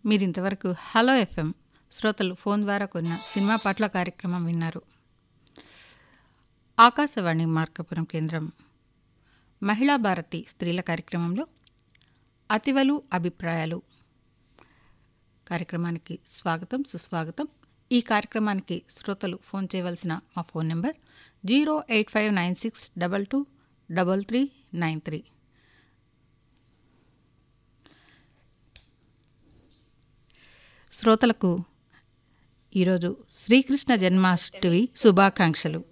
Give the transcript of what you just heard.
మీరింతవరకు hello FM శ్రోతలు phone ద్వారా కొన్న సినిమా పాటల కార్యక్రమం విన్నారు. ఆకాశవాణి మార్కాపురం కేంద్రం మహిళా భారతి స్త్రీల కార్యక్రమంలో అతివలు అభిప్రాయాలు కార్యక్రమానికి స్వాగతం, సుస్వాగతం. ఈ కార్యక్రమానికి శ్రోతలు ఫోన్ చేయవలసిన మా ఫోన్ నెంబర్ 08596223393. శ్రోతలకు ఈరోజు శ్రీకృష్ణ జన్మాష్టమి శుభాకాంక్షలు.